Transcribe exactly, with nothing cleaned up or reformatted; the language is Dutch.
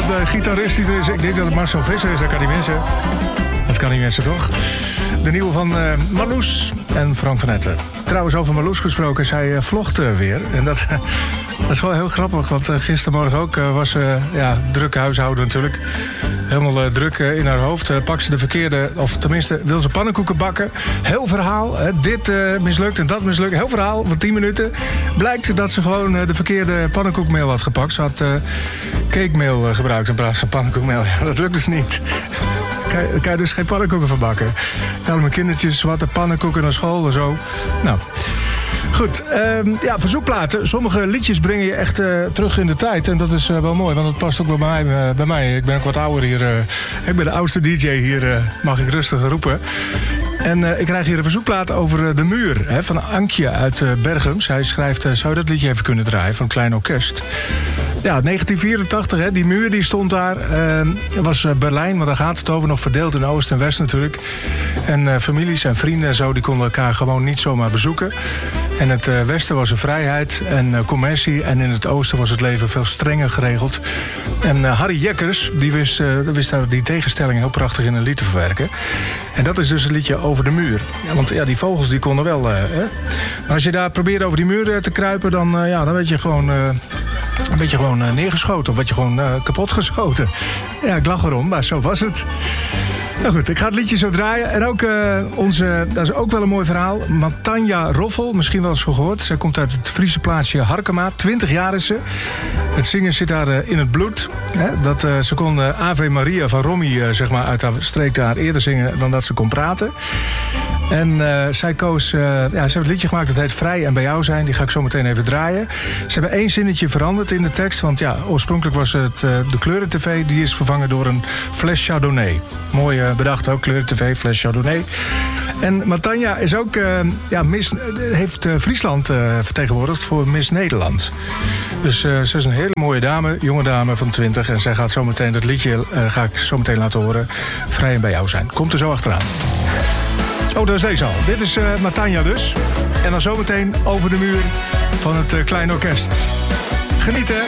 de gitarist die er is. Ik denk dat het Marcel Visser is, dat kan niet missen. Dat kan niet missen, toch? De nieuwe van uh, Marloes en Frank van Etten. Trouwens, over Marloes gesproken, zij uh, vlogt uh, weer. En dat, uh, dat is wel heel grappig, want uh, gistermorgen ook uh, was uh, ja, druk huishouden natuurlijk. Helemaal uh, druk uh, in haar hoofd. Uh, pak ze de verkeerde, of tenminste wil ze pannenkoeken bakken. Heel verhaal, uh, dit uh, mislukt en dat mislukt. Heel verhaal van tien minuten. Blijkt dat ze gewoon uh, de verkeerde pannenkoekmeel had gepakt. Ze had uh, cakemeel uh, gebruikt in plaats van pannenkoekmeel. Ja, dat lukt dus niet. Daar kan je dus geen pannenkoeken van bakken. Ja, mijn kindertjes zwarte pannenkoeken naar school en zo. Nou, goed. Uh, ja, verzoekplaten. Sommige liedjes brengen je echt uh, terug in de tijd. En dat is uh, wel mooi, want dat past ook bij mij. Uh, bij mij. Ik ben ook wat ouder hier. Uh, ik ben de oudste D J hier, uh, mag ik rustig roepen. En uh, ik krijg hier een verzoekplaat over uh, De Muur. Hè, van Ankje uit uh, Berchem. Zij schrijft, uh, zou je dat liedje even kunnen draaien van een klein orkest? Ja, negentien vierentachtig, hè, die muur die stond daar. Het uh, was uh, Berlijn, maar daar gaat het over. Nog verdeeld in Oost en West natuurlijk. En uh, families en vrienden en zo, die konden elkaar gewoon niet zomaar bezoeken. En het uh, Westen was er vrijheid en uh, commercie. En in het Oosten was het leven veel strenger geregeld. En uh, Harry Jekkers, die wist, uh, wist daar die tegenstelling heel prachtig in een lied te verwerken. En dat is dus het liedje Over de Muur. Ja, want ja, die vogels die konden wel... Uh, hè? Maar als je daar probeert over die muur uh, te kruipen, dan, uh, ja, dan weet je gewoon... Uh, Een beetje gewoon uh, neergeschoten of wat je gewoon uh, kapot geschoten. Ja, ik lach erom, maar zo was het. Nou goed, ik ga het liedje zo draaien. En ook uh, onze, dat is ook wel een mooi verhaal. Matanja Roffel, misschien wel eens gehoord. Zij komt uit het Friese plaatsje Harkema. twintig jaar is ze. Het zingen zit daar uh, in het bloed. Hè? Dat, uh, ze kon uh, Ave Maria van Romy uh, zeg maar, uit haar streek daar eerder zingen dan dat ze kon praten. En uh, zij koos, uh, ja, ze hebben het liedje gemaakt, dat heet Vrij en bij jou zijn. Die ga ik zo meteen even draaien. Ze hebben één zinnetje veranderd in de tekst. Want ja, oorspronkelijk was het uh, de kleuren-tv. Die is vervangen door een fles Chardonnay. Mooi uh, bedacht ook, kleuren-tv, fles Chardonnay. En Matanja is ook, uh, ja, Miss, heeft uh, Friesland uh, vertegenwoordigd voor Miss Nederland. Dus uh, ze is een hele mooie dame, jonge dame van twintig. En zij gaat zo meteen, dat liedje uh, ga ik zo meteen laten horen. Vrij en bij jou zijn. Komt er zo achteraan. Oh, dat is deze al. Dit is uh, Matanja dus. En dan zometeen Over de Muur van het uh, Klein Orkest. Genieten!